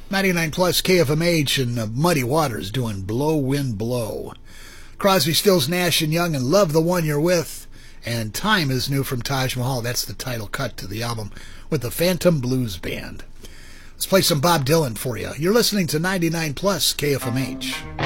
99 plus KFMH and Muddy Waters doing Blow, Wind, Blow. Crosby, Stills, Nash & Young and Love the One You're With. And Time is new from Taj Mahal. That's the title cut to the album with the Phantom Blues Band. Let's play some Bob Dylan for you. You're listening to 99 plus KFMH.